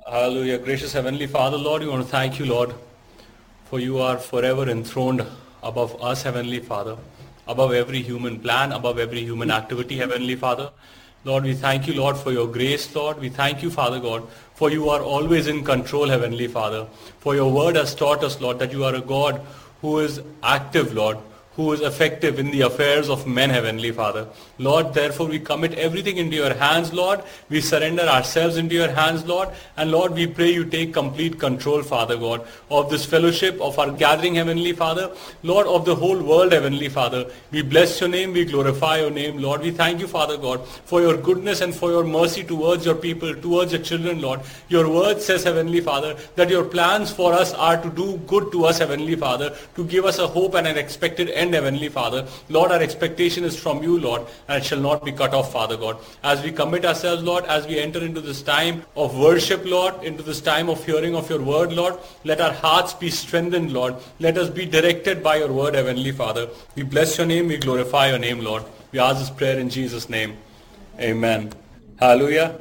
Hallelujah. Gracious Heavenly Father, Lord, we want to thank you, Lord, for you are forever enthroned above us, Heavenly Father, above every human plan, above every human activity, Heavenly Father. Lord, we thank you, Lord, for your grace, Lord. We thank you, Father God, for you are always in control, Heavenly Father. For your word has taught us, Lord, that you are a God who is active, Lord, who is effective in the affairs of men, Heavenly Father. Lord, therefore we commit everything into your hands, Lord. We surrender ourselves into your hands, Lord. And Lord, we pray you take complete control, Father God, of this fellowship, of our gathering, Heavenly Father. Lord, of the whole world, Heavenly Father. We bless your name, we glorify your name, Lord. We thank you, Father God, for your goodness and for your mercy towards your people, towards your children, Lord. Your word says, Heavenly Father, that your plans for us are to do good to us, Heavenly Father, to give us a hope and an expected end, Heavenly Father. Lord, our expectation is from you, Lord, and it shall not be cut off, Father God. As we commit ourselves, Lord, as we enter into this time of worship, Lord, into this time of hearing of your word, Lord, let our hearts be strengthened, Lord. Let us be directed by your word, Heavenly Father. We bless your name, we glorify your name, Lord. We ask this prayer in Jesus' name. Amen. Hallelujah.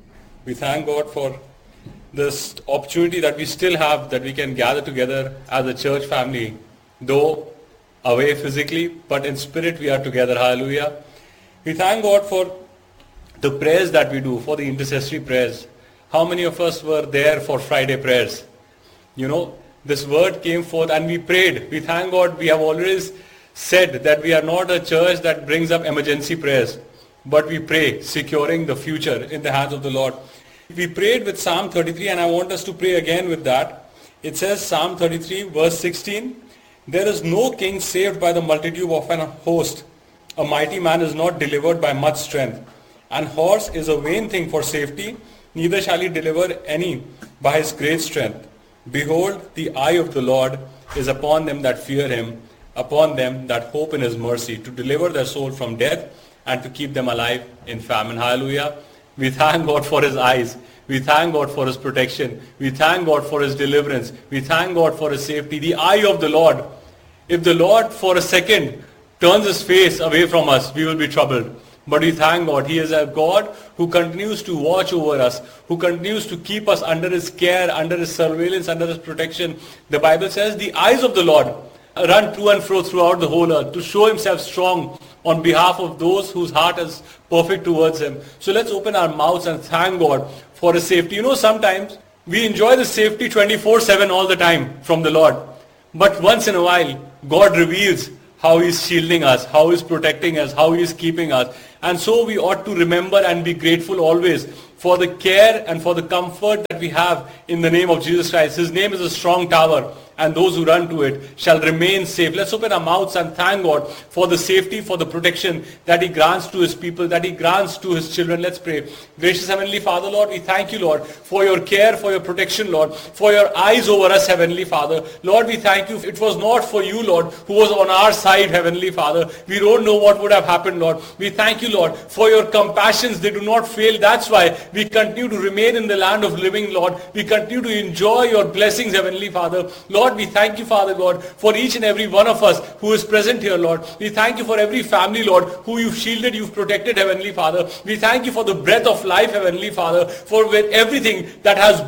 We thank God for this opportunity that we still have, that we can gather together as a church family, though away physically, but in spirit we are together. Hallelujah. We thank God for the prayers that we do, for the intercessory prayers. How many of us were there for Friday prayers? You know, this word came forth and we prayed. We thank God. We have always said that we are not a church that brings up emergency prayers, but we pray securing the future in the hands of the Lord. We prayed with Psalm 33, and I want us to pray again with that. It says, Psalm 33 verse 16, there is no king saved by the multitude of an host. A mighty man is not delivered by much strength. An horse is a vain thing for safety, neither shall he deliver any by his great strength. Behold, the eye of the Lord is upon them that fear him, upon them that hope in his mercy, to deliver their soul from death and to keep them alive in famine. Hallelujah. We thank God for his eyes. We thank God for his protection. We thank God for his deliverance. We thank God for his safety. The eye of the Lord. If the Lord for a second turns his face away from us, we will be troubled. But we thank God. He is a God who continues to watch over us, who continues to keep us under his care, under his surveillance, under his protection. The Bible says the eyes of the Lord run to and fro throughout the whole earth to show himself strong on behalf of those whose heart is perfect towards him. So let's open our mouths and thank God for his safety. You know, sometimes we enjoy the safety 24/7 all the time from the Lord. But once in a while, God reveals how he's shielding us, how he's protecting us, how he's keeping us. And so we ought to remember and be grateful always for the care and for the comfort that we have in the name of Jesus Christ. His name is a strong tower, and those who run to it shall remain safe. Let's open our mouths and thank God for the safety, for the protection that he grants to his people, that he grants to his children. Let's pray. Gracious Heavenly Father, Lord, we thank you, Lord, for your care, for your protection, Lord, for your eyes over us, Heavenly Father. Lord, we thank you. If it was not for you, Lord, who was on our side, Heavenly Father, we don't know what would have happened, Lord. We thank you, Lord, for your compassions. They do not fail. That's why we continue to remain in the land of living, Lord. We continue to enjoy your blessings, Heavenly Father. Lord, we thank you, Father God, for each and every one of us who is present here, Lord. We thank you for every family, Lord, who you've shielded, you've protected, Heavenly Father. We thank you for the breath of life, Heavenly Father, for with everything that has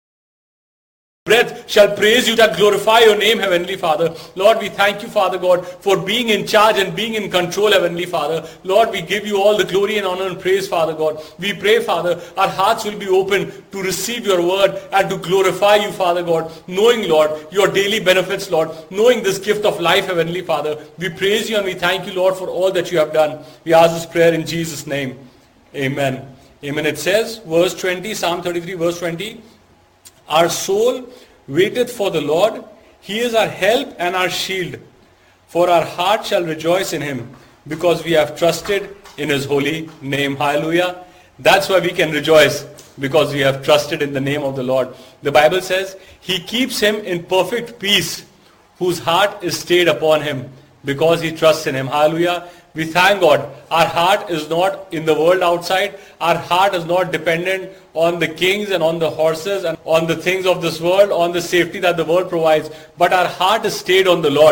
breath shall praise you, that glorify your name, Heavenly Father. Lord, we thank you, Father God, for being in charge and being in control, Heavenly Father. Lord, we give you all the glory and honor and praise, Father God. We pray, Father, our hearts will be open to receive your word and to glorify you, Father God, knowing, Lord, your daily benefits, Lord, knowing this gift of life, Heavenly Father. We praise you and we thank you, Lord, for all that you have done. We ask this prayer in Jesus' name. Amen. Amen. It says, verse 20, Psalm 33, verse 20, our soul waiteth for the Lord. He is our help and our shield. For our heart shall rejoice in him, because we have trusted in his holy name. Hallelujah. That's why we can rejoice, because we have trusted in the name of the Lord. The Bible says, he keeps him in perfect peace, whose heart is stayed upon him, because he trusts in him. Hallelujah. We thank God. Our heart is not in the world outside. Our heart is not dependent on the kings and on the horses and on the things of this world, on the safety that the world provides. But our heart is stayed on the Lord.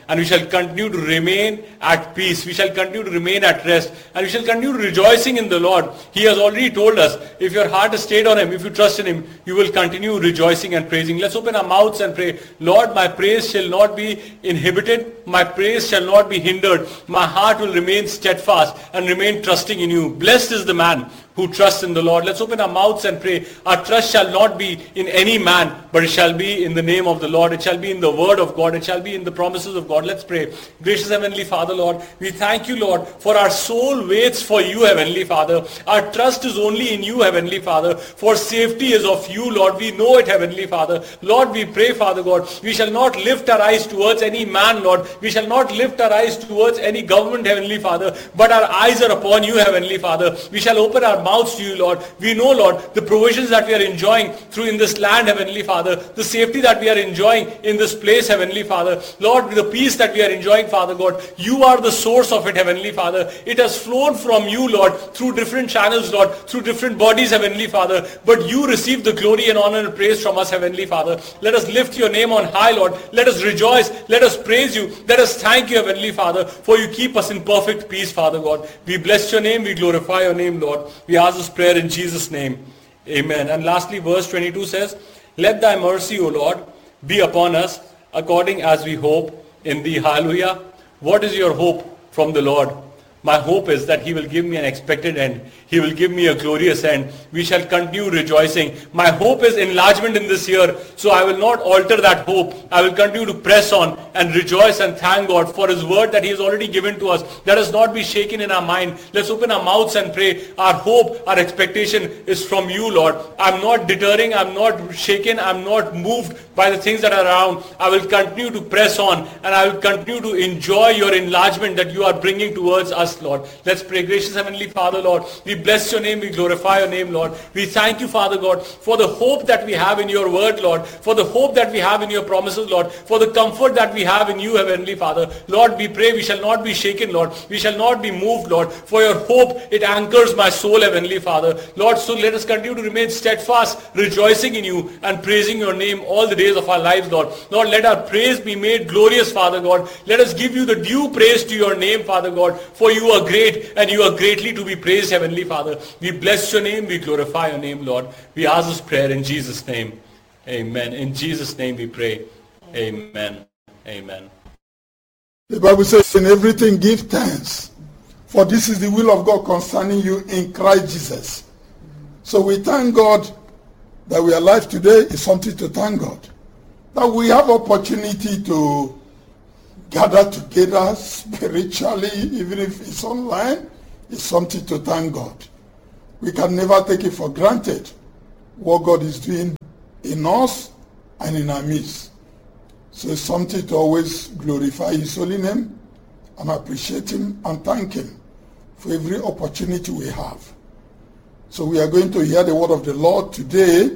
and we shall continue to remain at peace. We shall continue to remain at rest, and we shall continue rejoicing in the Lord. He has already told us, if your heart is stayed on Him, if you trust in Him, you will continue rejoicing and praising. Let's open our mouths and pray. Lord, my praise shall not be inhibited. My praise shall not be hindered. My heart will remain steadfast and remain trusting in you. Blessed is the man who trusts in the Lord. Let's open our mouths and pray. Our trust shall not be in any man, but it shall be in the name of the Lord. It shall be in the word of God. It shall be in the promises of God. Let's pray. Gracious Heavenly Father, Lord, we thank you, Lord, for our soul waits for you, Heavenly Father. Our trust is only in you, Heavenly Father. For safety is of you, Lord. We know it, Heavenly Father. Lord, we pray, Father God, we shall not lift our eyes towards any man, Lord. We shall not lift our eyes towards any government, Heavenly Father, but our eyes are upon you, Heavenly Father. We shall open our mouths to you, Lord. We know, Lord, the provisions that we are enjoying through in this land, Heavenly Father, the safety that we are enjoying in this place, Heavenly Father. Lord, the peace that we are enjoying, Father God, you are the source of it, Heavenly Father. It has flown from you, Lord, through different channels, Lord, through different bodies, Heavenly Father. But you receive the glory and honor and praise from us, Heavenly Father. Let us lift your name on high, Lord. Let us rejoice. Let us praise you. Let us thank you, Heavenly Father, for you keep us in perfect peace, Father God. We bless your name. We glorify your name, Lord. We ask this prayer in Jesus' name. Amen. And lastly, verse 22 says, let thy mercy, O Lord, be upon us according as we hope in thee. Hallelujah. What is your hope from the Lord? My hope is that he will give me an expected end. He will give me a glorious end. We shall continue rejoicing. My hope is enlargement in this year. So I will not alter that hope. I will continue to press on and rejoice and thank God for his word that he has already given to us. Let us not be shaken in our mind. Let's open our mouths and pray. Our hope, our expectation is from you, Lord. I'm not deterring. I'm not shaken. I'm not moved by the things that are around. I will continue to press on and I will continue to enjoy your enlargement that you are bringing towards us, Lord. Let's pray. Gracious Heavenly Father, Lord, we bless your name. We glorify your name, Lord. We thank you, Father God, for the hope that we have in your word, Lord, for the hope that we have in your promises, Lord, for the comfort that we have in you, Heavenly Father. Lord, we pray we shall not be shaken, Lord. We shall not be moved, Lord, for your hope, it anchors my soul, Heavenly Father. Lord, so let us continue to remain steadfast, rejoicing in you and praising your name all the days of our lives, Lord. Lord, let our praise be made glorious, Father God. Let us give you the due praise to your name, Father God, for you are great and you are greatly to be praised, Heavenly Father. We bless your name. We glorify your name, Lord. We ask this prayer in Jesus' name. Amen. In Jesus' name we pray. Amen. Amen. The Bible says, in everything give thanks, for this is the will of God concerning you in Christ Jesus. So we thank God that we are alive today is something to thank God. That we have opportunity to gather together spiritually, even if it's online, is something to thank God. We can never take it for granted what God is doing in us and in our midst. So it's something to always glorify his holy name and appreciate him and thank him for every opportunity we have. So we are going to hear the word of the Lord today.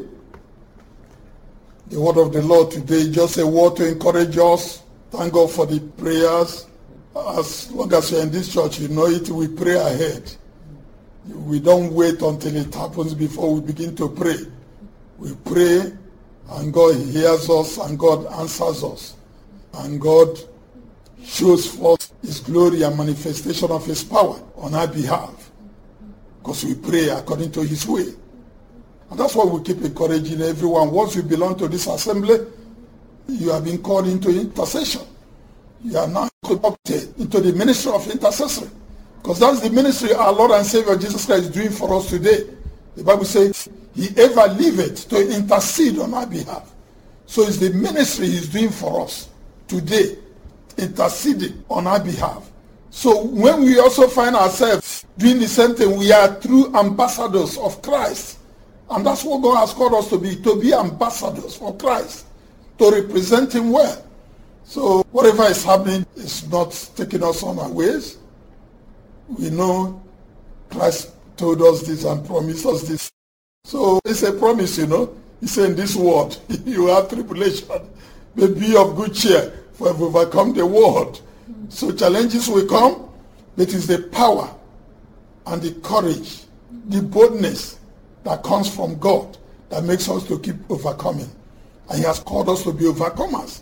The word of the Lord today, just a word to encourage us. Thank God for the prayers. As long as you're in this church, you know it, we pray ahead. We don't wait until it happens before we begin to pray. We pray and God hears us and God answers us. And God shows forth his glory and manifestation of his power on our behalf. Because we pray according to his way. And that's why we keep encouraging everyone. Once you belong to this assembly, you have been called into intercession. You are now adopted into the ministry of intercessory. Because that's the ministry our Lord and Savior Jesus Christ is doing for us today. The Bible says, he ever liveth to intercede on our behalf. So it's the ministry he's doing for us today, interceding on our behalf. So when we also find ourselves doing the same thing, we are true ambassadors of Christ. And that's what God has called us to be ambassadors for Christ, to represent him well. So whatever is happening is not taking us on our ways. We know Christ told us this and promised us this. So it's a promise, you know. He said in this world, you have tribulation, but be of good cheer, for I've overcome the world. So challenges will come, but it's the power and the courage, the boldness that comes from God that makes us to keep overcoming. And he has called us to be overcomers.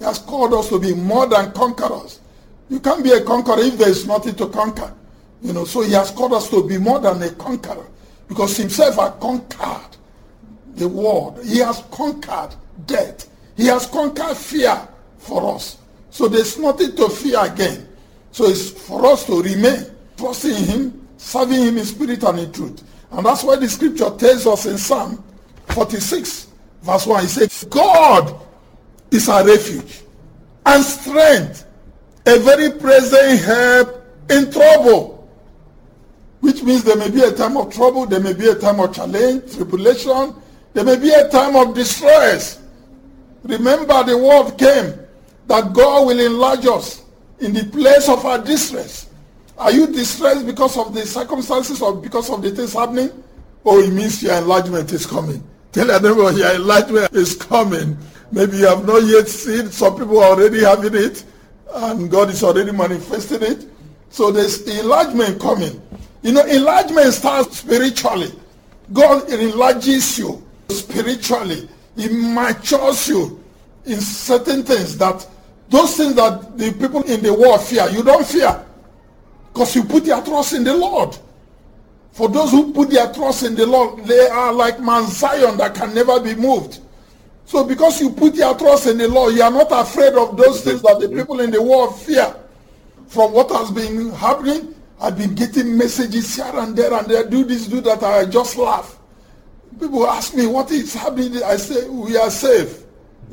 He has called us to be more than conquerors. You can't be a conqueror if there is nothing to conquer. So he has called us to be more than a conqueror, because himself has conquered the world. He has conquered death. He has conquered fear for us. So there's nothing to fear again. So it's for us to remain trusting him, serving him in spirit and in truth. And that's why the scripture tells us in Psalm 46 verse 1, it says, God is our refuge and strength, a very present help in trouble. Which means there may be a time of trouble, there may be a time of challenge, tribulation, there may be a time of distress. Remember, the word came that God will enlarge us in the place of our distress. Are you distressed because of the circumstances or because of the things happening? Oh, it means your enlargement is coming. Tell your neighbor your enlargement is coming. Maybe you have not yet seen. Some people are already having it, and God is already manifesting it. So there's enlargement coming. Enlargement starts spiritually. God enlarges you spiritually. He matures you in certain things, that those things that the people in the world fear, you don't fear, because you put your trust in the Lord. For those who put their trust in the Lord, they are like Mount Zion that can never be moved. So because you put your trust in the Lord, you are not afraid of those things that the people in the world fear. From what has been happening, I've been getting messages here and there, do this, do that, I just laugh. People ask me, what is happening? I say, we are safe.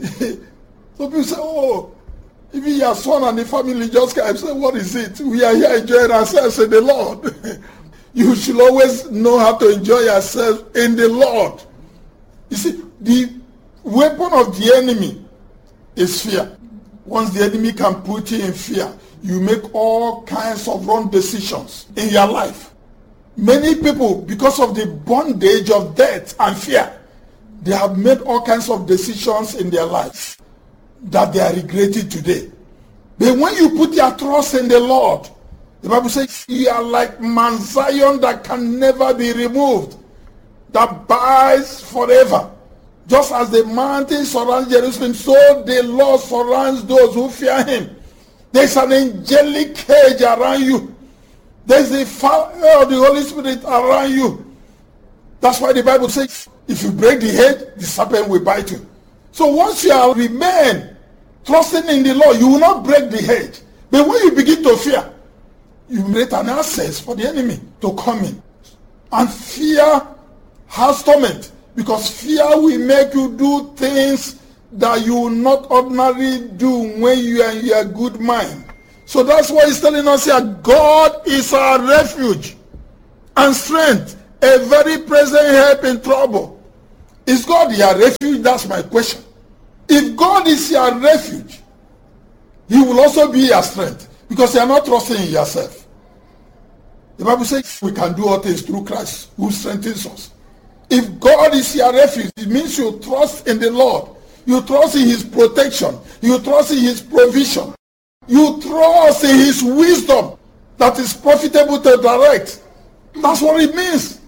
So people say, oh, even your son and the family just came. I say, what is it? We are here enjoying ourselves in the Lord. You should always know how to enjoy yourself in the Lord. You see, the weapon of the enemy is fear. Once the enemy can put you in fear, you make all kinds of wrong decisions in your life. Many people, because of the bondage of death and fear, they have made all kinds of decisions in their life that they are regretting today. But when you put your trust in the Lord, the Bible says you are like Mount Zion that can never be removed, that abides forever. Just as the mountains surround Jerusalem, so the Lord surrounds those who fear him. There's an angelic cage around you. There's the fire of the Holy Spirit around you. That's why the Bible says, if you break the hedge, the serpent will bite you. So once you remain trusting in the Lord, you will not break the hedge. But when you begin to fear, you create an access for the enemy to come in. And fear has torment, because fear will make you do things that you will not ordinarily do when you are in your good mind. So that's why he's telling us here, God is our refuge and strength, a very present help in trouble. Is God your refuge? That's my question. If God is your refuge, he will also be your strength, because you are not trusting in yourself. The Bible says we can do all things through Christ who strengthens us. If God is your refuge, it means you trust in the Lord. You trust in his protection. You trust in his provision. You trust in his wisdom that is profitable to direct. That's what it means.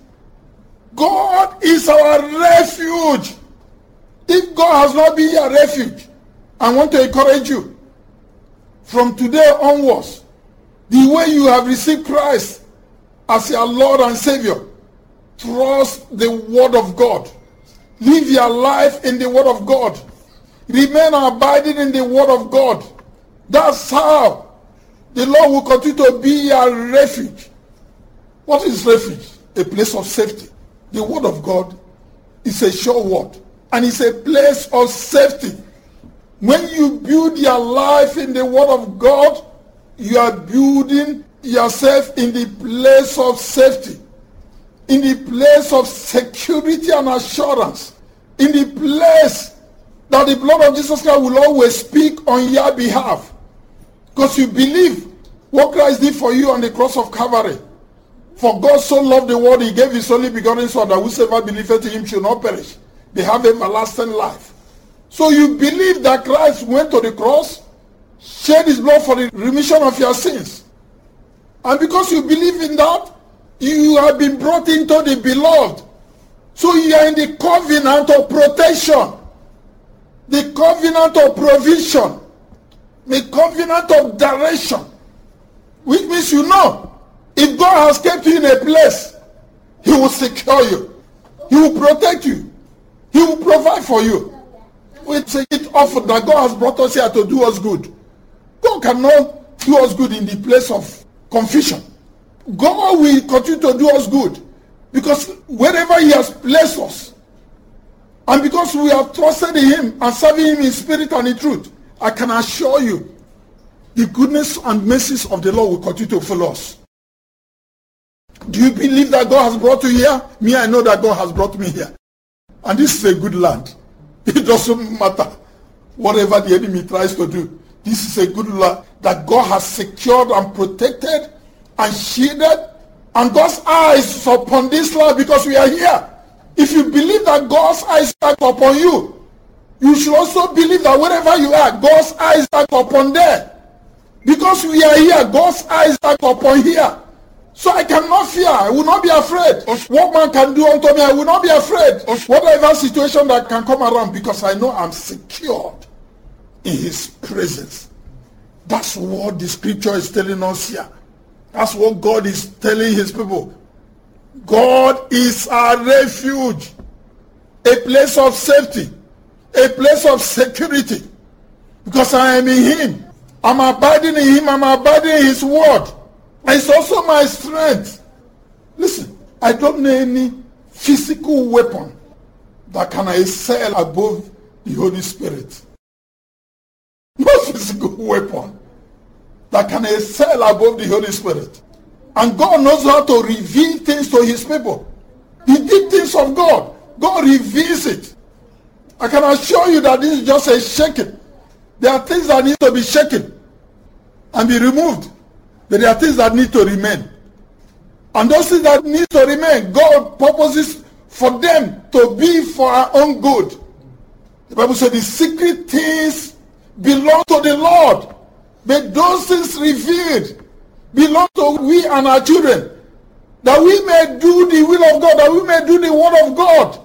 God is our refuge. If God has not been your refuge, I want to encourage you, from today onwards, the way you have received Christ as your Lord and Savior, trust the Word of God. Live your life in the Word of God. Remain abiding in the Word of God. That's how the Lord will continue to be your refuge. What is refuge? A place of safety. The Word of God is a sure word, and it's a place of safety. When you build your life in the Word of God, you are building yourself in the place of safety, in the place of security and assurance, in the place that the blood of Jesus Christ will always speak on your behalf, because you believe what Christ did for you on the cross of Calvary. For God so loved the world, he gave his only begotten Son, that whosoever believeth in him should not perish, they have everlasting life. So you believe that Christ went to the cross, shed his blood for the remission of your sins. And because you believe in that, you have been brought into the beloved. So you are in the covenant of protection, the covenant of provision, A covenant of direction. Which means you know, if God has kept you in a place, he will secure you. He will protect you. He will provide for you. We take it off that God has brought us here to do us good. God cannot do us good in the place of confusion. God will continue to do us good because wherever he has placed us, and because we have trusted in him and serving him in spirit and in truth, I can assure you, the goodness and mercies of the Lord will continue to follow us. Do you believe that God has brought you here? Me, I know that God has brought me here. And this is a good land. It doesn't matter whatever the enemy tries to do. This is a good land that God has secured and protected and shielded. And God's eyes is upon this land because we are here. If you believe that God's eyes are upon you, you should also believe that wherever you are, God's eyes are upon there. Because we are here, God's eyes are upon here. So I cannot fear, I will not be afraid. What man can do unto me, I will not be afraid. Whatever situation that can come around, because I know I'm secured in his presence. That's what the scripture is telling us here. That's what God is telling his people. God is our refuge, a place of safety, a place of security. Because I am in him. I'm abiding in him, I'm abiding in his word. And it's also my strength. Listen, I don't know any physical weapon that can excel above the Holy Spirit. No physical weapon that can excel above the Holy Spirit. And God knows how to reveal things to his people. He did things of God. God reveals it. I can assure you that this is just a shaking. There are things that need to be shaken and be removed. But there are things that need to remain. And those things that need to remain, God purposes for them to be for our own good. The Bible says the secret things belong to the Lord. But those things revealed belong to we and our children. That we may do the will of God, that we may do the word of God.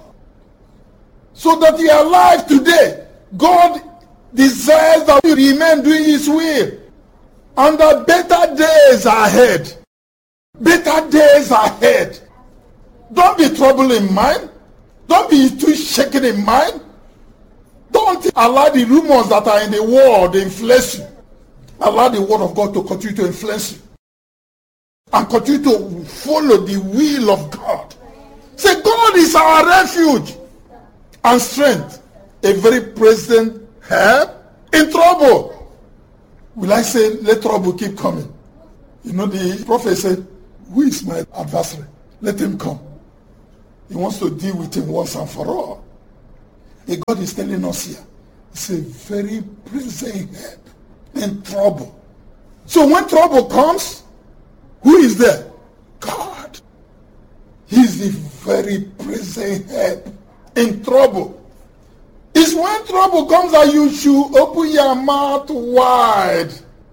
So that we are alive today. God desires that we remain doing his will. And the better days are ahead. Better days are ahead. Don't be troubled in mind. Don't be too shaken in mind. Don't allow the rumors that are in the world to influence you. Allow the word of God to continue to influence you. And continue to follow the will of God. Say, God is our refuge and strength. A very present help in trouble. Will I say, let trouble keep coming? You know, the prophet said, who is my adversary? Let him come. He wants to deal with him once and for all. And God is telling us here, it's a very present help in trouble. So when trouble comes, who is there? God. He is the very present help in trouble. It's when trouble comes that you should open your mouth wide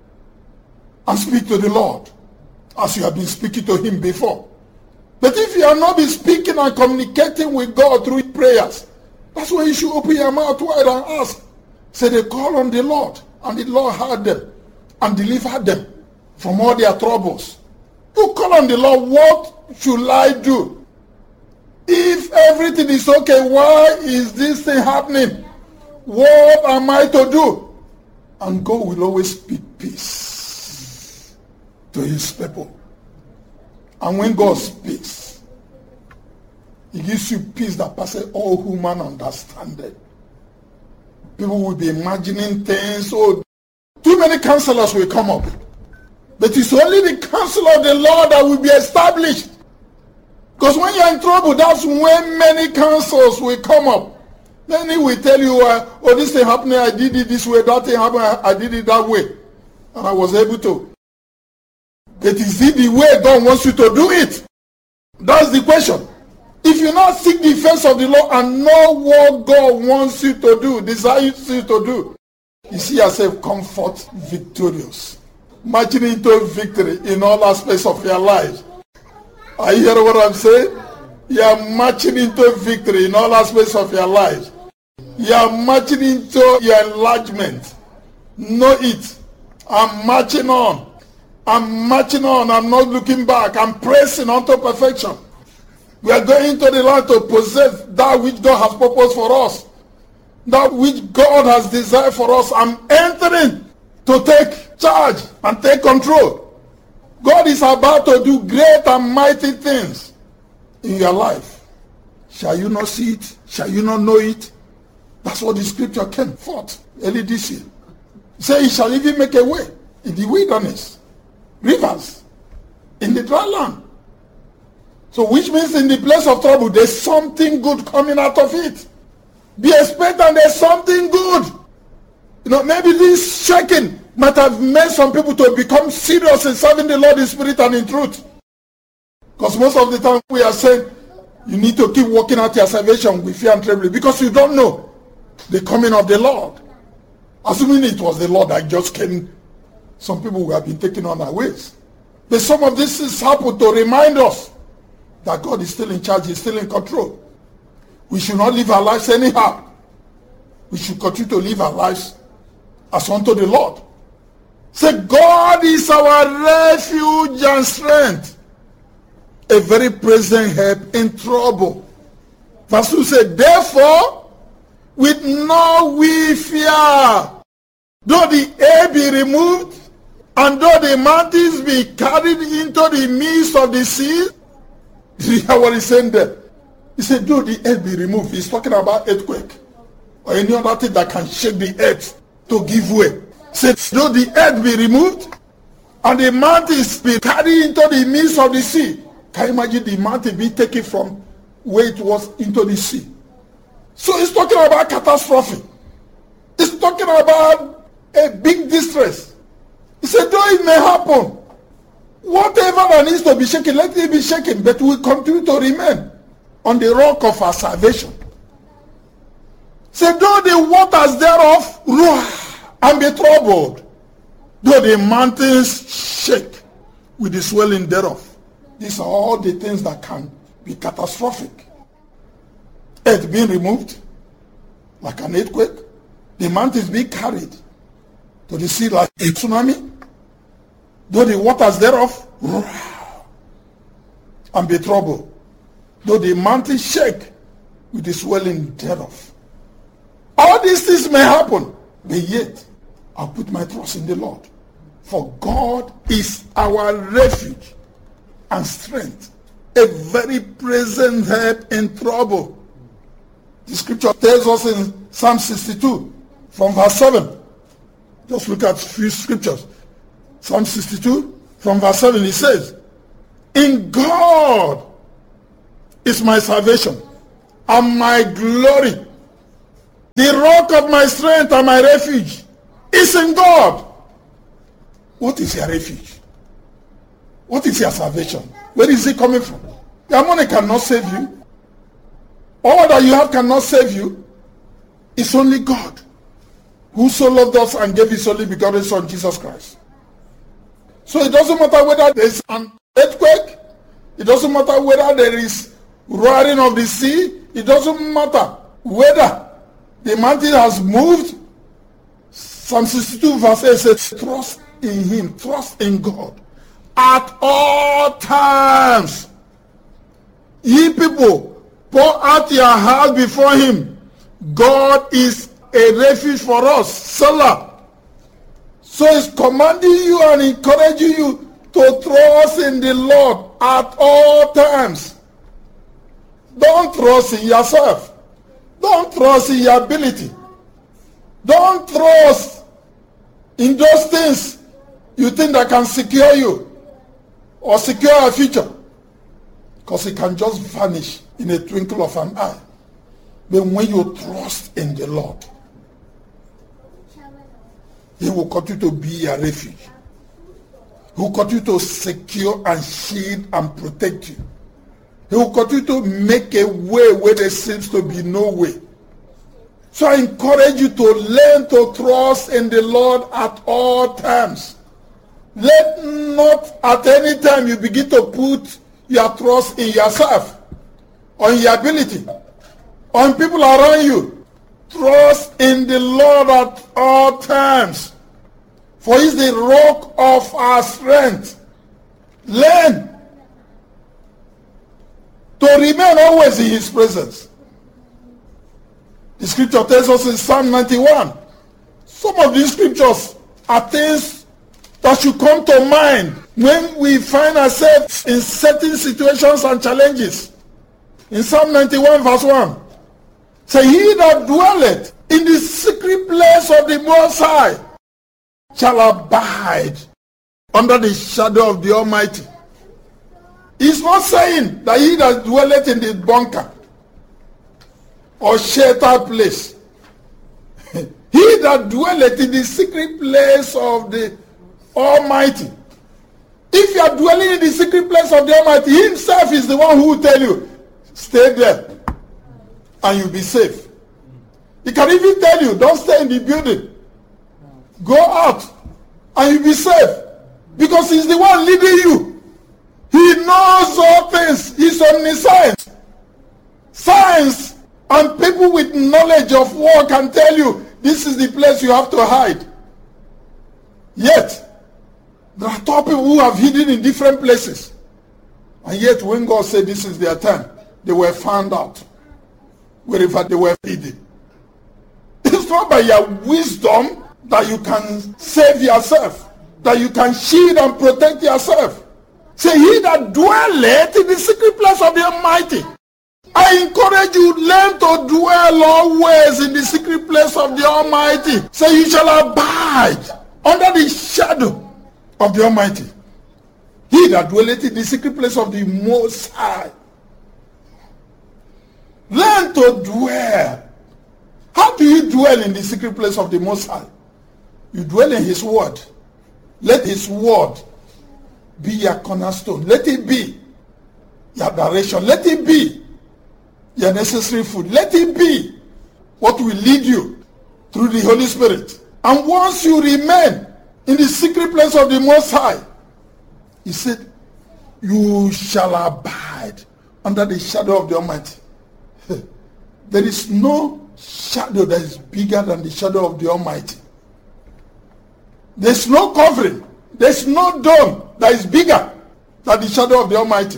and speak to the Lord as you have been speaking to him before. But if you have not been speaking and communicating with God through prayers, that's when you should open your mouth wide and ask. Say they call on the Lord, and the Lord heard them and delivered them from all their troubles. You call on the Lord, what should I do? If everything is okay, why is this thing happening? What am I to do? And God will always speak peace to his people. And when God speaks, he gives you peace that passes all human understanding. People will be imagining things. Oh, too many counselors will come up. But it's only the counsel of the Lord that will be established. Because when you're in trouble, that's when many counsels will come up. Many will tell you, oh, this thing happened, I did it this way, that thing happened, I did it that way. And I was able to. But is it the way God wants you to do it? That's the question. If you not seek the face of the Lord and know what God wants you to do, desires you to do, you see yourself comfort victorious. Marching into victory in all aspects of your life. Are you hearing what I'm saying? You are marching into victory in all aspects of your life. You are marching into your enlargement. Know it. I'm marching on. I'm marching on. I'm not looking back. I'm pressing unto perfection. We are going to the land to possess that which God has proposed for us. That which God has desired for us. I'm entering to take charge and take control. God is about to do great and mighty things in your life. Shall you not see it? Shall you not know it? That's what the scripture came forth early this year. Say, he shall even make a way in the wilderness, rivers, in the dry land. So which means in the place of trouble, there's something good coming out of it. Be expectant, there's something good. You know, maybe this shaking might have made some people to become serious in serving the Lord in spirit and in truth. Because most of the time we are saying, you need to keep working out your salvation with fear and trembling, because you don't know the coming of the Lord. Assuming it was the Lord that just came, some people will have been taken on their ways. But some of this is happened to remind us that God is still in charge, he's still in control. We should not live our lives anyhow. We should continue to live our lives as unto the Lord. Say, God is our refuge and strength, a very present help in trouble. Verse 2 said, therefore, with no we fear, though the air be removed, and though the mountains be carried into the midst of the sea. Did you hear what he's saying there? He said, though the earth be removed. He's talking about earthquake or any other thing that can shake the earth to give way. He said, though the earth be removed and the mountains be carried into the midst of the sea. Can you imagine the mountain being taken from where it was into the sea? So he's talking about catastrophe. He's talking about a big distress. He said, though it may happen, whatever that needs to be shaken, let it be shaken, but we continue to remain on the rock of our salvation. Say, though the waters thereof roar and be troubled, though the mountains shake with the swelling thereof. These are all the things that can be catastrophic. Earth being removed, like an earthquake, the mountains being carried to the sea like a tsunami, though the waters thereof roar and be troubled, though the mountains shake with the swelling thereof. All these things may happen, but yet I'll put my trust in the Lord. For God is our refuge and strength, a very present help in trouble. The scripture tells us in Psalm 62 from verse 7. Just look at a few scriptures. Psalm 62 from verse 7, it says, in God is my salvation and my glory. The rock of my strength and my refuge is in God. What is your refuge? What is your salvation? Where is it coming from? Your money cannot save you. All that you have cannot save you. It's only God who so loved us and gave his only begotten Son, Jesus Christ. So it doesn't matter whether there is an earthquake. It doesn't matter whether there is roaring of the sea. It doesn't matter whether the mountain has moved. Psalm 62 verse 8 says, trust in him, trust in God at all times. Ye people, pour out your heart before him. God is a refuge for us. Salah. So he's commanding you and encouraging you to trust in the Lord at all times. Don't trust in yourself. Don't trust in your ability. Don't trust in those things you think that can secure you or secure your future. Because it can just vanish in a twinkle of an eye. But when you trust in the Lord, he will continue to be your refuge. He will continue to secure and shield and protect you. He will continue to make a way where there seems to be no way. So I encourage you to learn to trust in the Lord at all times. Let not at any time you begin to put your trust in yourself, on your ability, on people around you. Trust in the Lord at all times. For he is the rock of our strength. Learn to remain always in his presence. The scripture tells us in Psalm 91. Some of these scriptures are things that should come to mind when we find ourselves in certain situations and challenges. In Psalm 91 verse 1, say, he that dwelleth in the secret place of the Most High shall abide under the shadow of the Almighty. He's not saying that he that dwelleth in the bunker or sheltered place. He that dwelleth in the secret place of the Almighty. If you are dwelling in the secret place of the Almighty, he himself is the one who will tell you, stay there and you'll be safe. He can even tell you, don't stay in the building. Go out and you'll be safe. Because he's the one leading you. He knows all things. He's omniscient. Science and people with knowledge of war can tell you, this is the place you have to hide. Yet, there are top people who have hidden in different places. And yet, when God said this is their time, they were found out wherever they were hidden. It's not by your wisdom that you can save yourself, that you can shield and protect yourself. Say, he that dwelleth in the secret place of the Almighty. I encourage you, learn to dwell always in the secret place of the Almighty. Say, you shall abide under the shadow of the Almighty. He that dwelleth in the secret place of the Most High. Learn to dwell. How do you dwell in the secret place of the Most High? You dwell in his word. Let his word be your cornerstone. Let it be your direction. Let it be your necessary food. Let it be what will lead you through the Holy Spirit. And once you remain in the secret place of the Most High, he said, you shall abide under the shadow of the Almighty. There is no shadow that is bigger than the shadow of the Almighty. There's no covering. There's no dome that is bigger than the shadow of the Almighty,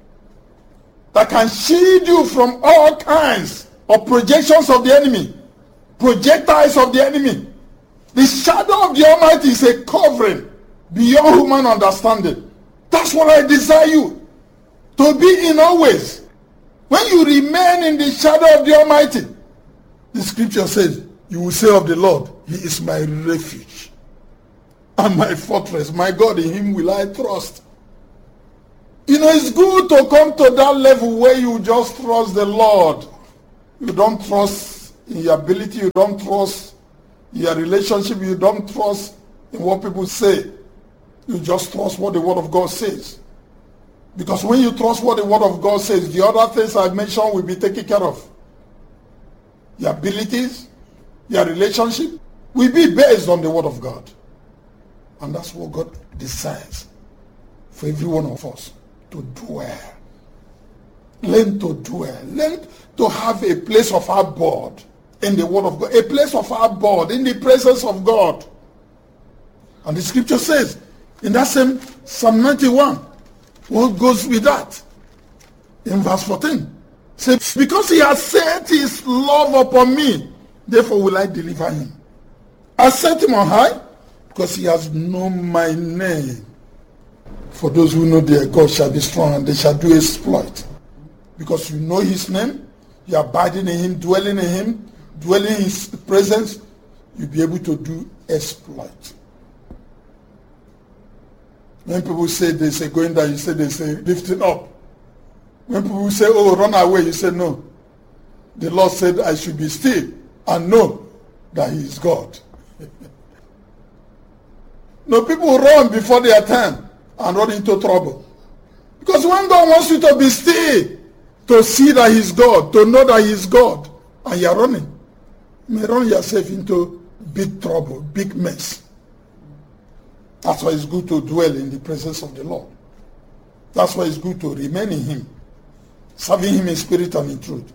that can shield you from all kinds of projections of the enemy, projectiles of the enemy. The shadow of the Almighty is a covering beyond human understanding. That's what I desire you to be in always. When you remain in the shadow of the Almighty, the scripture says, you will say of the Lord, he is my refuge and my fortress. My God, in him will I trust. You know, it's good to come to that level where you just trust the Lord. You don't trust in your ability. You don't trust in your relationship. You don't trust in what people say. You just trust what the Word of God says. Because when you trust what the Word of God says, the other things I mentioned will be taken care of. Your abilities, your relationship will be based on the Word of God. And that's what God desires for every one of us, to dwell. Learn to dwell. Learn to have a place of abode in the Word of God. A place of abode in the presence of God. And the scripture says, in that same Psalm 91, what goes with that? In verse 14, says, because he has set his love upon me, therefore will I deliver him. I set him on high, because he has known my name. For those who know their God shall be strong, and they shall do exploit. Because you know his name, you are abiding in him, dwelling in his presence, you'll be able to do exploit. When people say, they say going down, you say, they say lifting up. When people say, oh, run away, you say no. The Lord said, I should be still and know that he is God. No, people run before their time and run into trouble. Because when God wants you to be still, to see that he's God, to know that he's God, and you're running, you may run yourself into big trouble, big mess. That's why it's good to dwell in the presence of the Lord. That's why it's good to remain in him, serving him in spirit and in truth.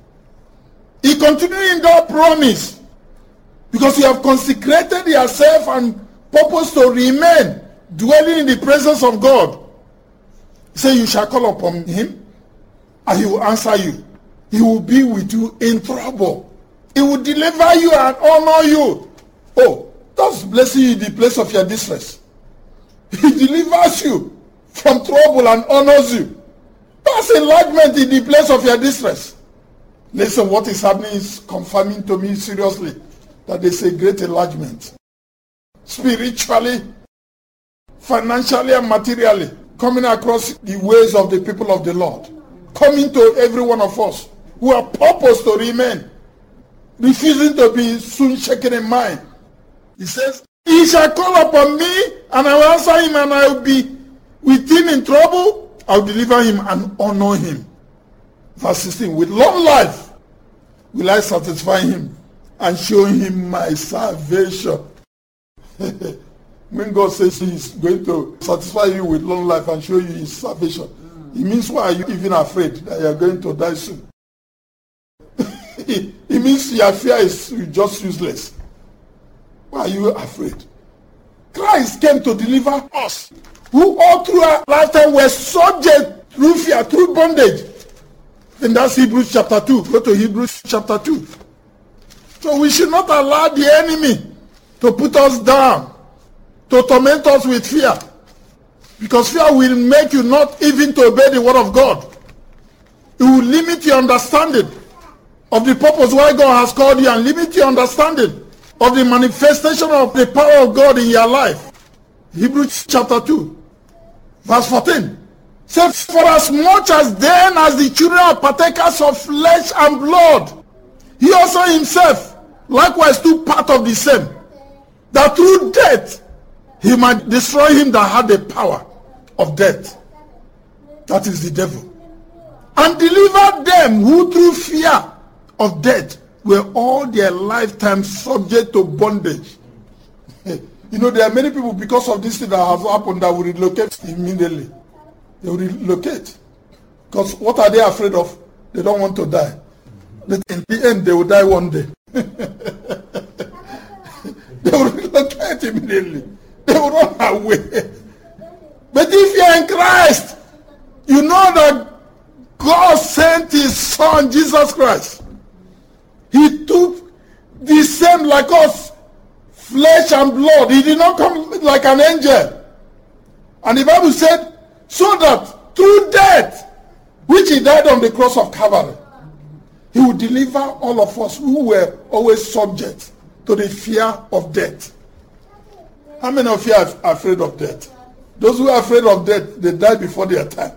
He continued in that promise, because you have consecrated yourself and purpose to remain dwelling in the presence of God. He said, you shall call upon him and he will answer you. He will be with you in trouble. He will deliver you and honor you. Oh, that's blessing you in the place of your distress. He delivers you from trouble and honors you. That's enlargement in the place of your distress. Listen, what is happening is confirming to me seriously that there's a great enlargement. Spiritually, financially, and materially, coming across the ways of the people of the Lord. Coming to every one of us who are purposed to remain, refusing to be soon shaken in mind. He says, he shall call upon me, and I will answer him, and I will be with him in trouble. I will deliver him and honor him. Verse 16, with long life will I satisfy him and show him my salvation. When God says he is going to satisfy you with long life and show you his salvation, it means, why are you even afraid that you are going to die soon? It means your fear is just useless. Why are you afraid? Christ came to deliver us, who all through our lifetime were subject through fear, through bondage. And that's Hebrews chapter 2. Go to Hebrews chapter 2. So we should not allow the enemy to put us down, to torment us with fear. Because fear will make you not even to obey the word of God. It will limit your understanding of the purpose why God has called you, and limit your understanding of the manifestation of the power of God in your life. Hebrews chapter 2, verse 14. Says, for as much as then as the children are partakers of flesh and blood, he also himself likewise took part of the same, that through death he might destroy him that had the power of death, that is the devil, and deliver them who through fear of death were all their lifetime subject to bondage. You know, there are many people, because of this thing that has happened, that will relocate immediately. They will relocate. Because what are they afraid of? They don't want to die. But in the end, they will die one day. They will relocate immediately. They will run away. But if you are in Christ, you know that God sent his son, Jesus Christ. He took the same like us, flesh and blood. He did not come like an angel. And the Bible said, so that through death, which he died on the cross of Calvary, he would deliver all of us who were always subject to the fear of death. How many of you are afraid of death? Those who are afraid of death, they die before their time.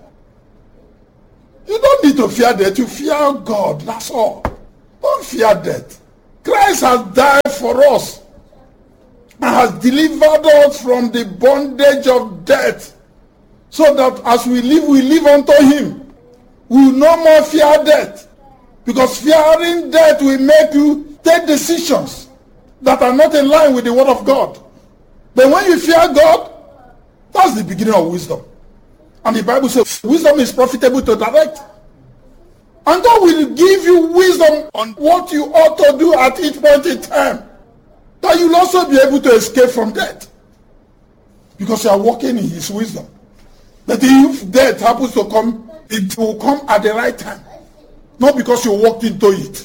You don't need to fear death. You fear God. That's all. Don't fear death. Christ has died for us and has delivered us from the bondage of death, so that as we live unto him. We will no more fear death, because fearing death will make you take decisions that are not in line with the word of God. But when you fear God, that's the beginning of wisdom. And the Bible says wisdom is profitable to direct. And God will give you wisdom on what you ought to do at each point in time, that you'll also be able to escape from death, because you are walking in his wisdom. That if death happens to come, it will come at the right time. Not because you walked into it,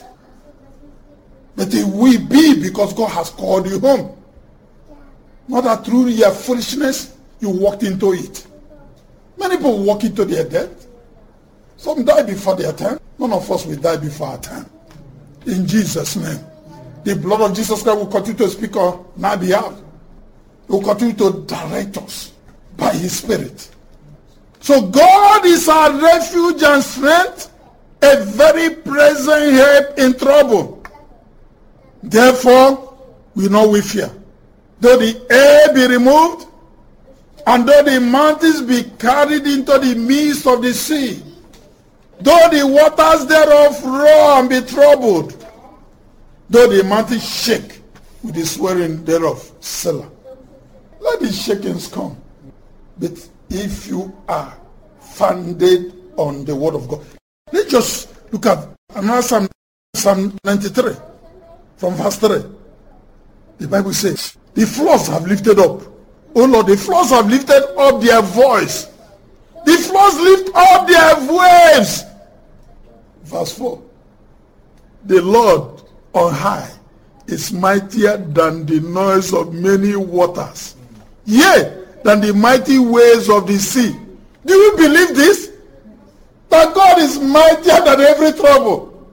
but it will be because God has called you home. Not that through your foolishness you walked into it. Many people walk into their death. Some die before their time. None of us will die before our time. In Jesus' name. The blood of Jesus Christ will continue to speak on our behalf. It will continue to direct us by his Spirit. So God is our refuge and strength, a very present help in trouble. Therefore, we know we fear. Though the air be removed, and though the mountains be carried into the midst of the sea, though the waters thereof roar and be troubled, though the mountains shake with the swelling thereof. Selah. Let the shakings come. But if you are founded on the word of God. Let's just look at another Psalm 93 from verse 3. The Bible says, the floods have lifted up. Oh Lord, the floods have lifted up their voice. The floods lift up their waves. Verse 4. The Lord on high is mightier than the noise of many waters. Yea, than the mighty waves of the sea. Do you believe this? That God is mightier than every trouble,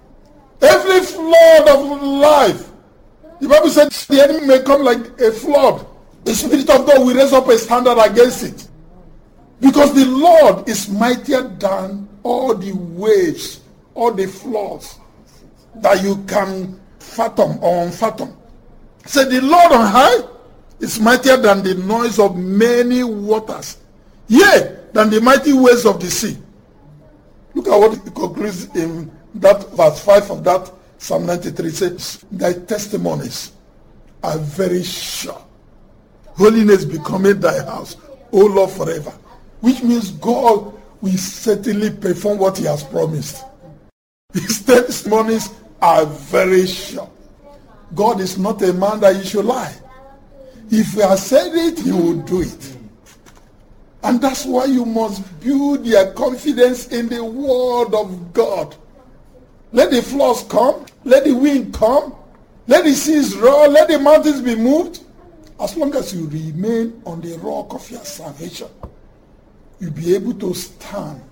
every flood of life. The Bible said the enemy may come like a flood. The Spirit of God will raise up a standard against it. Because the Lord is mightier than all the waves, all the floods that you can fathom or unfathom. Say, the Lord on high is mightier than the noise of many waters. Yea, than the mighty waves of the sea. Look at what it concludes in that verse 5 of that Psalm 93. It says, thy testimonies are very sure. Holiness becoming thy house, O Lord, forever. Which means God will certainly perform what he has promised. His testimonies are very sure. God is not a man that he should lie. If he has said it, he will do it. And that's why you must build your confidence in the word of God. Let the floods come. Let the wind come. Let the seas roar. Let the mountains be moved. As long as you remain on the rock of your salvation, you'll be able to stand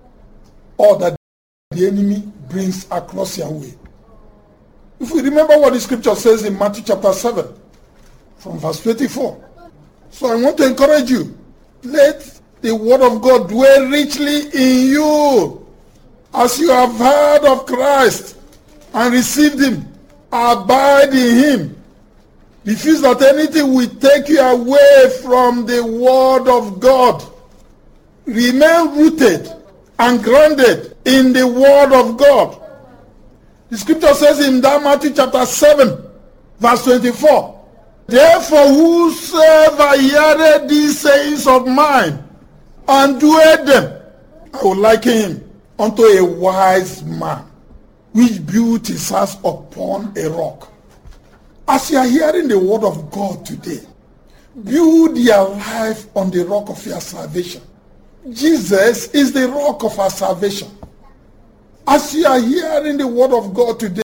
all that the enemy brings across your way. If we remember what the scripture says in Matthew chapter 7, from verse 24. So I want to encourage you. Let the word of God dwell richly in you. As you have heard of Christ and received him, abide in him. Refuse that anything will take you away from the word of God. Remain rooted and grounded in the word of God. The scripture says in that Matthew chapter 7, verse 24, therefore whosoever heareth these sayings of mine and doeth them, I will liken him unto a wise man, which built his house upon a rock. As you are hearing the word of God today, build your life on the rock of your salvation. Jesus is the rock of our salvation. As you are hearing the word of God today,